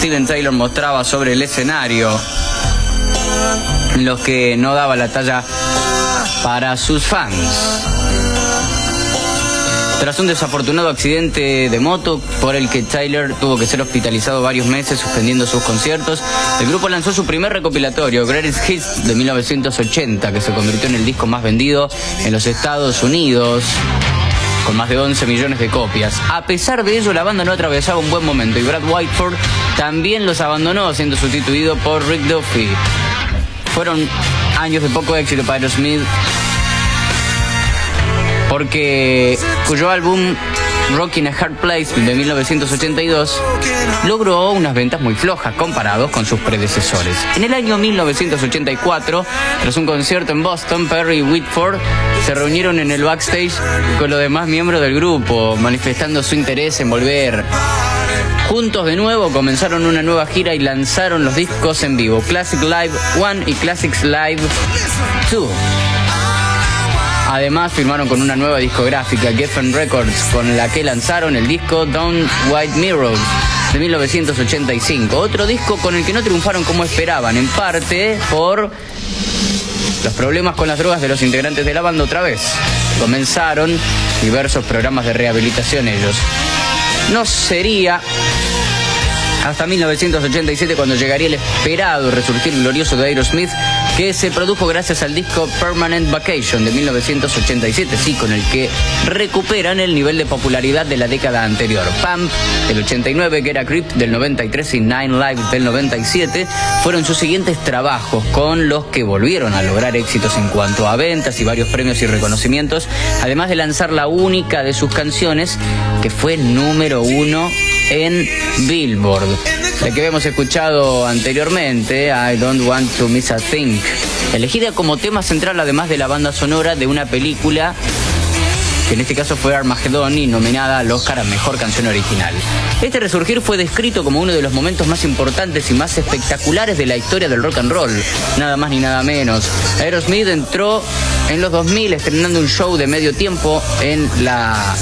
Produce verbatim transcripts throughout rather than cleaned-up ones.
Steven Tyler mostraba sobre el escenario, en los que no daba la talla para sus fans. Tras un desafortunado accidente de moto por el que Tyler tuvo que ser hospitalizado varios meses suspendiendo sus conciertos, el grupo lanzó su primer recopilatorio, Greatest Hits de mil novecientos ochenta, que se convirtió en el disco más vendido en los Estados Unidos, con más de once millones de copias. A pesar de ello, la banda no atravesaba un buen momento y Brad Whitford también los abandonó, siendo sustituido por Rick Duffy. Fueron años de poco éxito para Aerosmith, porque cuyo álbum Rockin' a Hard Place de mil novecientos ochenta y dos logró unas ventas muy flojas comparados con sus predecesores. En el año mil novecientos ochenta y cuatro, tras un concierto en Boston, Perry y Whitford se reunieron en el backstage con los demás miembros del grupo, manifestando su interés en volver. Juntos de nuevo comenzaron una nueva gira y lanzaron los discos en vivo, Classic Live uno y Classics Live dos. Además firmaron con una nueva discográfica, Geffen Records, con la que lanzaron el disco Down White Mirrors de mil novecientos ochenta y cinco. Otro disco con el que no triunfaron como esperaban, en parte por los problemas con las drogas de los integrantes de la banda otra vez. Comenzaron diversos programas de rehabilitación ellos. No sería hasta mil novecientos ochenta y siete cuando llegaría el esperado resurgir glorioso de Aerosmith, que se produjo gracias al disco Permanent Vacation de mil novecientos ochenta y siete, sí, con el que recuperan el nivel de popularidad de la década anterior. Pump del ochenta y nueve, Get a Grip del noventa y tres y Nine Lives del noventa y siete fueron sus siguientes trabajos, con los que volvieron a lograr éxitos en cuanto a ventas y varios premios y reconocimientos, además de lanzar la única de sus canciones que fue número uno en Billboard, la que habíamos escuchado anteriormente, I Don't Want to Miss a Thing, elegida como tema central además de la banda sonora de una película que en este caso fue Armageddon y nominada al Oscar a Mejor Canción Original. Este resurgir fue descrito como uno de los momentos más importantes y más espectaculares de la historia del rock and roll, nada más ni nada menos. Aerosmith entró en los dos mil estrenando un show de medio tiempo en la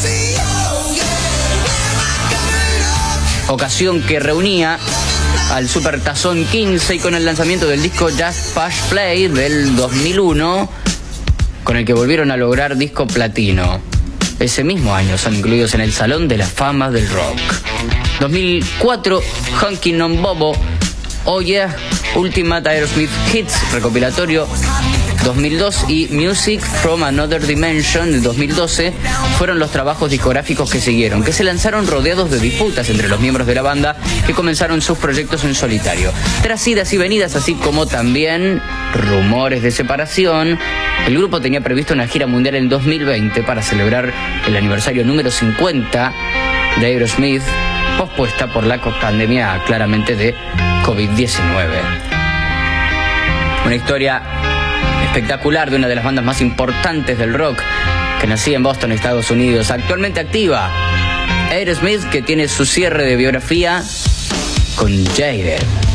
ocasión que reunía al Super Tazón quince, y con el lanzamiento del disco Just Push Play del dos mil uno, con el que volvieron a lograr disco platino. Ese mismo año son incluidos en el Salón de la Fama del Rock. dos mil cuatro, Honkin' on Bobo, Oh Yeah, Ultimate Aerosmith Hits, recopilatorio dos mil dos, y Music from Another Dimension de dos mil doce fueron los trabajos discográficos que siguieron, que se lanzaron rodeados de disputas entre los miembros de la banda que comenzaron sus proyectos en solitario. Tras idas y venidas, así como también rumores de separación, el grupo tenía previsto una gira mundial en dos mil veinte para celebrar el aniversario número cincuenta de Aerosmith, pospuesta por la pandemia claramente de COVID diecinueve. Una historia espectacular de una de las bandas más importantes del rock, que nacía en Boston, Estados Unidos, actualmente activa, Aerosmith, que tiene su cierre de biografía con Jaded.